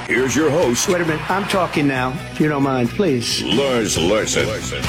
Here's your host. Wait a minute. I'm talking now, if you don't mind, please. Lars Larson.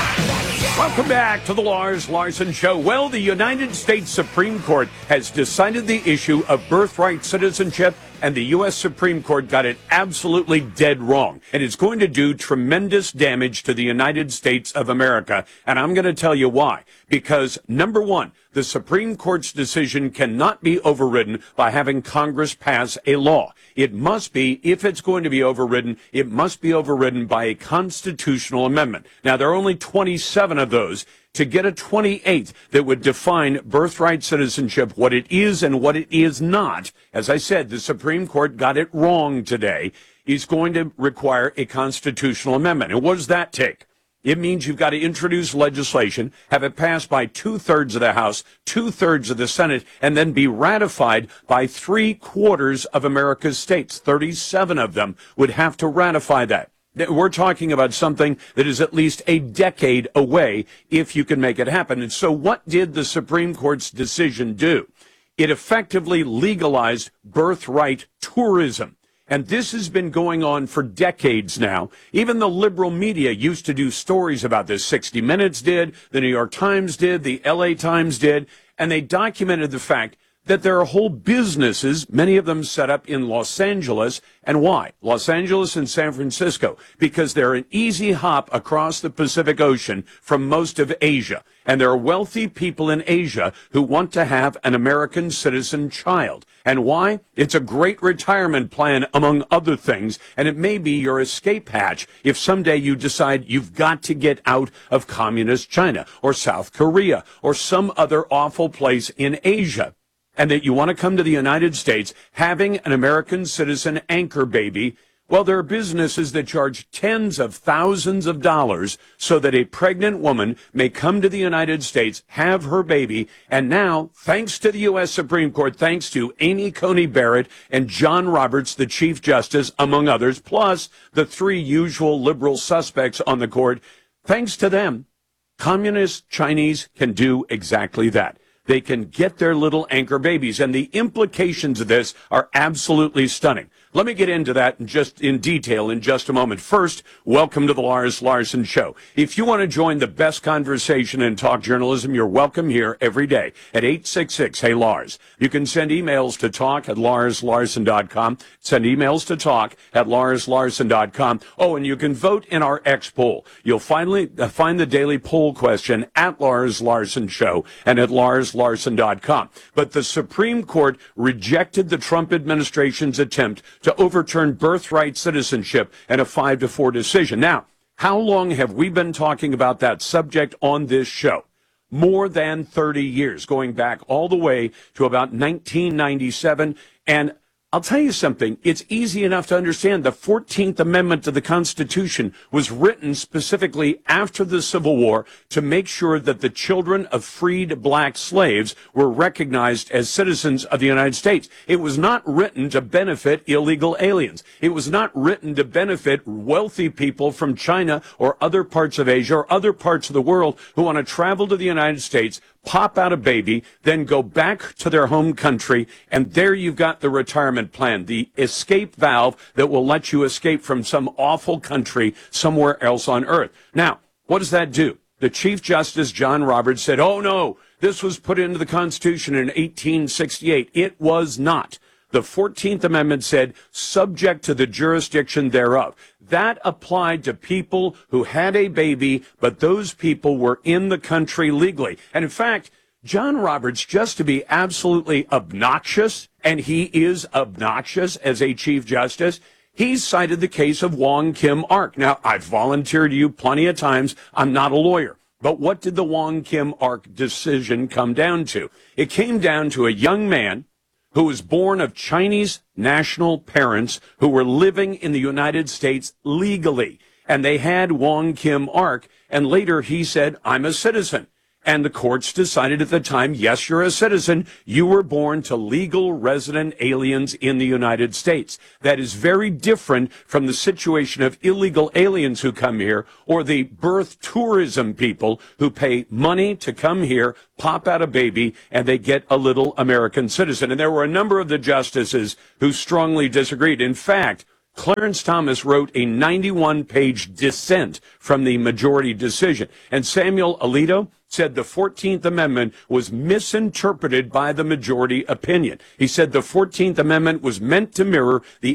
Welcome back to the Lars Larson Show. Well, the United States Supreme Court has decided the issue of birthright citizenship, and the U.S. Supreme Court got it absolutely dead wrong. And it's going to do tremendous damage to the United States of America. And I'm going to tell you why. Because, number one, the Supreme Court's decision cannot be overridden by having Congress pass a law. It must be, if it's going to be overridden, it must be overridden by a constitutional amendment. Now, there are only 27 of those. To get a 28th that would define birthright citizenship, what it is and what it is not, as I said, the Supreme Court got it wrong today, is going to require a constitutional amendment. And what does that take? It means you've got to introduce legislation, have it passed by 2/3 of the House, 2/3 of the Senate, and then be ratified by 3/4 of America's states. 37 of them would have to ratify that. We're talking about something that is at least a decade away if you can make it happen. And so what did the Supreme Court's decision do? It effectively legalized birthright tourism. And this has been going on for decades now. Even the liberal media used to do stories about this. 60 Minutes did, the New York Times did, the LA Times did, and they documented the fact that there are whole businesses, many of them set up in Los Angeles. And why? Los Angeles and San Francisco, because they're an easy hop across the Pacific Ocean from most of Asia. And there are wealthy people in Asia who want to have an American citizen child. And why? It's a great retirement plan, among other things, and it may be your escape hatch if someday you decide you've got to get out of communist China or South Korea or some other awful place in Asia, and that you want to come to the United States having an American citizen anchor baby. Well, there are businesses that charge tens of thousands of dollars so that a pregnant woman may come to the United States, have her baby, and now, thanks to the U.S. Supreme Court, thanks to Amy Coney Barrett and John Roberts, the Chief Justice, among others, plus the three usual liberal suspects on the court, thanks to them, communist Chinese can do exactly that. They can get their little anchor babies, and the implications of this are absolutely stunning. Let me get into that in detail in just a moment. First, welcome to the Lars Larson Show. If you want to join the best conversation in talk journalism, you're welcome here every day at 866-HEY-LARS. You can send emails to talk@larslarson.com. Send emails to talk@larslarson.com. Oh, and you can vote in our X poll. You'll finally find the daily poll question at Lars Larson Show and at larslarson.com. But the Supreme Court rejected the Trump administration's attempt to overturn birthright citizenship in a 5-4 decision. Now, how long have we been talking about that subject on this show? More than 30 years, going back all the way to about 1997. And I'll tell you something, it's easy enough to understand. The 14th Amendment to the Constitution was written specifically after the Civil War to make sure that the children of freed black slaves were recognized as citizens of the United States. It was not written to benefit illegal aliens. It was not written to benefit wealthy people from China or other parts of Asia or other parts of the world who want to travel to the United States, pop out a baby, then go back to their home country, and there you've got the retirement plan, the escape valve that will let you escape from some awful country somewhere else on earth. Now, what does that do? The Chief Justice, John Roberts, said, oh no, this was put into the Constitution in 1868. It was not. The 14th Amendment said, subject to the jurisdiction thereof. That applied to people who had a baby, but those people were in the country legally. And in fact, John Roberts, just to be absolutely obnoxious, and he is obnoxious as a Chief Justice, he cited the case of Wong Kim Ark. Now, I've volunteered to you plenty of times. I'm not a lawyer. But what did the Wong Kim Ark decision come down to? It came down to a young man who was born of Chinese national parents who were living in the United States legally. And they had Wong Kim Ark, and later he said, I'm a citizen. And the courts decided at the time, yes, you're a citizen. You were born to legal resident aliens in the United States. That is very different from the situation of illegal aliens who come here or the birth tourism people who pay money to come here, pop out a baby, and they get a little American citizen. And there were a number of the justices who strongly disagreed. In fact, Clarence Thomas wrote a 91-page dissent from the majority decision. And Samuel Alito said the 14th Amendment was misinterpreted by the majority opinion. He said the 14th Amendment was meant to mirror the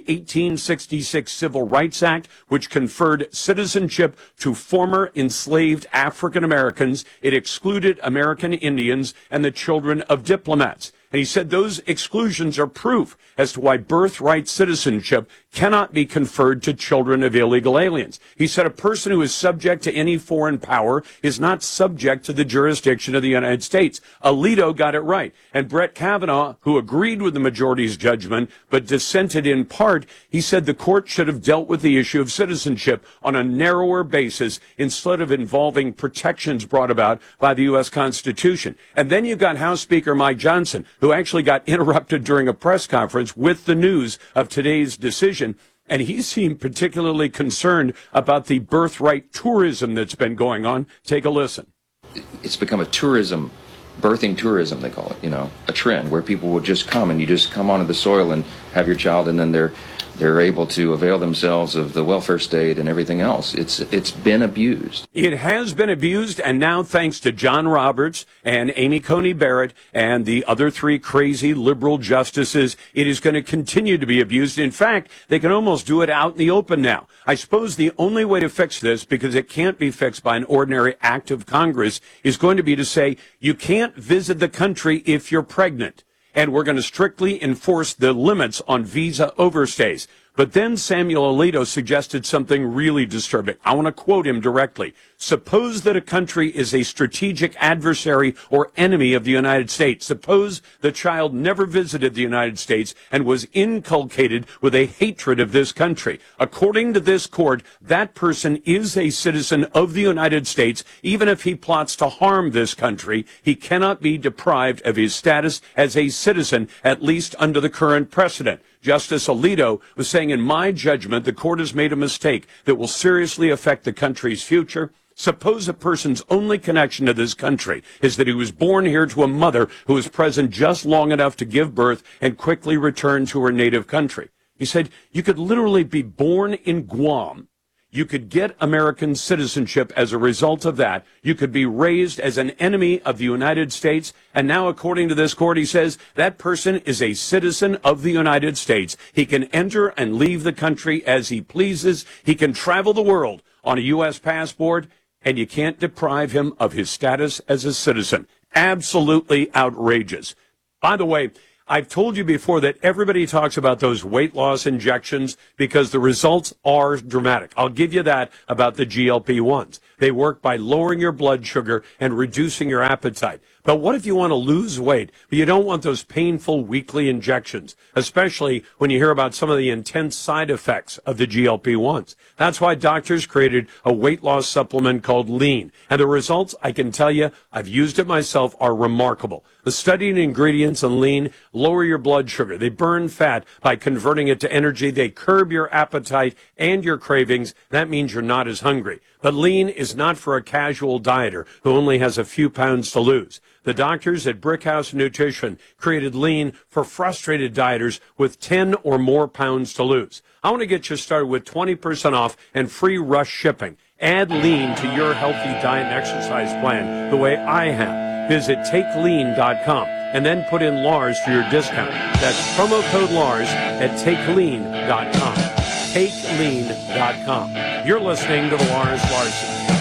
1866 Civil Rights Act, which conferred citizenship to former enslaved African Americans. It excluded American Indians and the children of diplomats. And he said those exclusions are proof as to why birthright citizenship cannot be conferred to children of illegal aliens. He said a person who is subject to any foreign power is not subject to the jurisdiction of the United States. Alito got it right. And Brett Kavanaugh, who agreed with the majority's judgment but dissented in part, he said the court should have dealt with the issue of citizenship on a narrower basis instead of involving protections brought about by the U.S. Constitution. And then you've got House Speaker Mike Johnson, who actually got interrupted during a press conference with the news of today's decision. And he seemed particularly concerned about the birthright tourism that's been going on. Take a listen. It's become a tourism, birthing tourism, they call it, a trend where people will just come and you just come onto the soil and have your child, and then they're able to avail themselves of the welfare state and everything else. It's been abused. It has been abused, and now thanks to John Roberts and Amy Coney Barrett and the other three crazy liberal justices, it is going to continue to be abused. In fact, they can almost do it out in the open now. I suppose the only way to fix this, because it can't be fixed by an ordinary act of Congress, is going to be to say you can't visit the country if you're pregnant. And we're going to strictly enforce the limits on visa overstays. But then Samuel Alito suggested something really disturbing. I want to quote him directly. Suppose that a country is a strategic adversary or enemy of the United States. Suppose the child never visited the United States and was inculcated with a hatred of this country. According to this court, that person is a citizen of the United States. Even if he plots to harm this country, he cannot be deprived of his status as a citizen, at least under the current precedent. Justice Alito was saying, in my judgment, the court has made a mistake that will seriously affect the country's future. Suppose a person's only connection to this country is that he was born here to a mother who was present just long enough to give birth and quickly return to her native country. He said, you could literally be born in Guam. You could get American citizenship as a result of that. You could be raised as an enemy of the United States. And now, according to this court, he says that person is a citizen of the United States. He can enter and leave the country as he pleases. He can travel the world on a U.S. passport, and you can't deprive him of his status as a citizen. Absolutely outrageous. By the way, I've told you before that everybody talks about those weight loss injections because the results are dramatic. I'll give you that about the GLP-1s. They work by lowering your blood sugar and reducing your appetite. But what if you want to lose weight, but you don't want those painful weekly injections, especially when you hear about some of the intense side effects of the GLP-1s? That's why doctors created a weight loss supplement called Lean. And the results, I can tell you, I've used it myself, are remarkable. The studied ingredients in Lean lower your blood sugar. They burn fat by converting it to energy. They curb your appetite and your cravings. That means you're not as hungry. But Lean is not for a casual dieter who only has a few pounds to lose. The doctors at Brickhouse Nutrition created Lean for frustrated dieters with 10 or more pounds to lose. I want to get you started with 20% off and free rush shipping. Add Lean to your healthy diet and exercise plan the way I have. Visit TakeLean.com and then put in Lars for your discount. That's promo code Lars at TakeLean.com. TakeLean.com. You're listening to The Lars Larson.